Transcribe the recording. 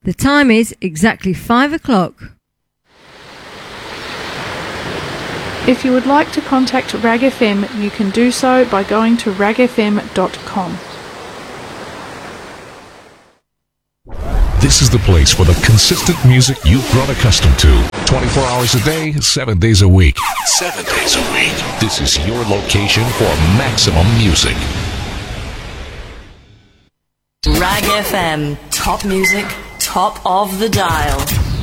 The time is exactly 5 o'clock. If you would like to contact RAG FM, you can do so by going to ragfm.com. This is the place for the consistent music you've grown accustomed to. 24 hours a day, 7 days a week. 7 days a week. This is your location for maximum music. RAG FM. Top music, top of the dial.